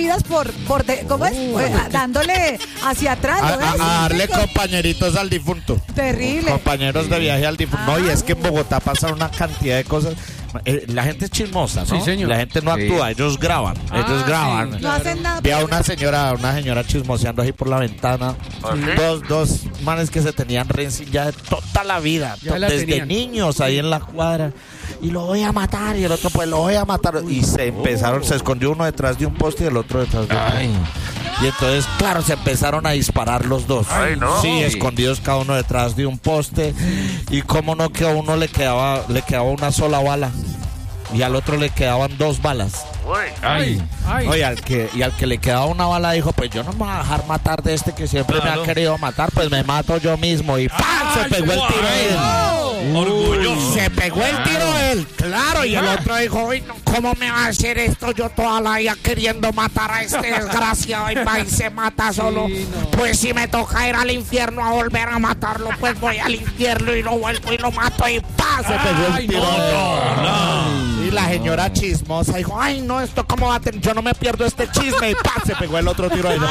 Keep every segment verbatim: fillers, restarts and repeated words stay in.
mordidas por, por de, ¿cómo es? Uh. Eh, dándole hacia atrás. A, ¿no a- ves? a darle Que- compañeritos al difunto. Terrible. Compañeros de viaje al difunto. No, y Ah. es que en Bogotá pasan una cantidad de cosas. Eh, la gente es chismosa, ¿no? Sí, señor. La gente no Sí. actúa, ellos graban. Ah, ellos graban. sí, No hacen nada. Vi a una señora, una señora chismoseando ahí por la ventana. Dos, dos manes que se tenían rencin ya de toda la vida, Ya to- la desde tenían. niños ahí en la cuadra. Y lo voy a matar, y el otro pues lo voy a matar. Y se empezaron, se escondió uno detrás de un poste y el otro detrás de otro. Y entonces, claro, se empezaron a disparar los dos. Ay, no. Sí, escondidos cada uno detrás de un poste. Y como no que a uno le quedaba, le quedaba una sola bala. Y al otro le quedaban dos balas. Uy. Ay, ay. Oye, al que, y al que le quedaba una bala dijo, pues yo no me voy a dejar matar de este que siempre me ha querido matar, pues me mato yo mismo. Y ¡pam! Se pegó el tiro él. Orgulloso. Se pegó el tiro él, claro. Y el otro dijo, uy, no, ¿cómo me va a hacer esto yo toda la vida queriendo matar a este desgraciado? Y va y se mata solo. Sí, no. Pues si me toca ir al infierno a volver a matarlo, pues voy al infierno y lo vuelvo y lo mato y ¡pam! Se pegó el Ay, tiro. no, Y la señora chismosa dijo, ay, no, esto cómo va a tener, yo no me pierdo este chisme. Y ¡pam! Se pegó el otro tiro ahí.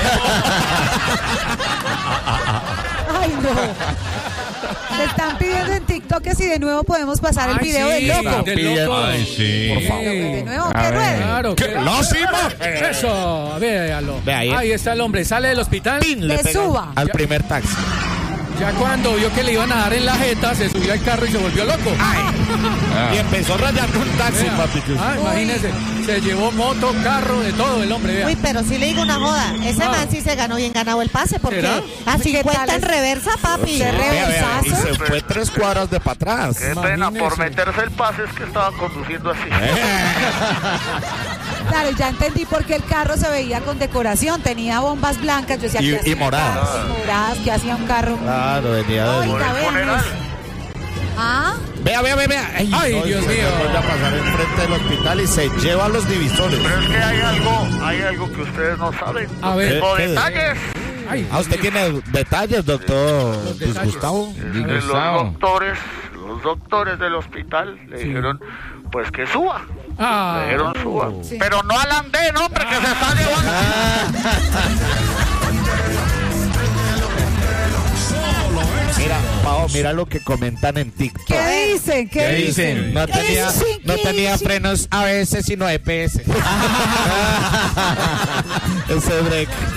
Ay, no. Se están pidiendo en TikTok que si de nuevo podemos pasar el Ay, video sí, del loco. del pidiendo. loco. Ay, sí. Por favor. De nuevo, A que ver. ruede. Claro, que ¡No, sí, ma! Eso, véalo. Ve ahí. Ahí está el hombre, sale del hospital. ¡Pin! Le Le pegó suba. al primer taxi. Ya cuando vio que le iban a dar en la jeta, se subió al carro y se volvió loco. Y empezó rayando un taxi, Vea. papi. que- Ah, imagínese, se llevó moto, carro, de todo el hombre, vea. Uy, pero sí le digo una joda. Ese Ah. man sí se ganó bien ganado el pase, porque ¿Será? a ¿Qué cincuenta tal en es? reversa, papi. ¿De Vea, vea, y reversazo? se fue tres cuadras de para atrás. Qué pena, Imagínese. por meterse el pase es que estaba conduciendo así. Claro, ya entendí por qué el carro se veía con decoración. Tenía bombas blancas. Yo decía, Y- ¿qué y hacía un moradas. carro? Moradas, que hacía un carro. Claro, venía de... Oiga, Por el vean funeral. eso. ¿Ah? Vea, vea, vea, vea. Ay, Ay, no, Dios y se mío. vuelve a pasar enfrente del hospital y se lleva a los divisores. Pero es que hay algo, hay algo que ustedes no saben. A ver. Tengo ¿Qué? detalles. Ay, Ah, ¿usted tiene detalles, doctor Los Luis detalles. Gustavo? Eh, Digo, Los Sao. doctores, los doctores del hospital le dijeron, pues que suba. Ah. Le dijeron suba. Sí. Pero no al andén, hombre, que se está llevando. Mira, Pao, mira lo que comentan en TikTok. ¿Qué dicen? ¿Qué, ¿Qué dicen? dicen? No ¿Qué tenía, dicen? no ¿Qué tenía dicen? frenos A B S, sino E P S. Ese break.